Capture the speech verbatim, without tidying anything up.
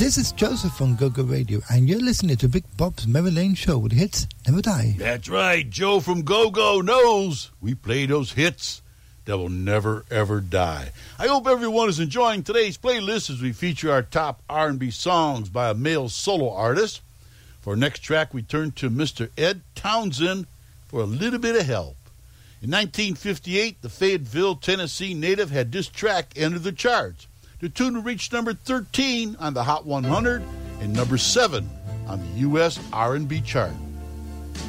This is Joseph from Go-Go Radio, and you're listening to Big Bob's Memory Lane Show, where the hits never die. That's right. Joe from Go-Go knows we play those hits that will never, ever die. I hope everyone is enjoying today's playlist as we feature our top R and B songs by a male solo artist. For our next track, we turn to Mister Ed Townsend for a little bit of help. In nineteen fifty-eight, the Fayetteville, Tennessee native had this track enter the charts. The tune reached number thirteen on the Hot one hundred and number seven on the U S R and B chart.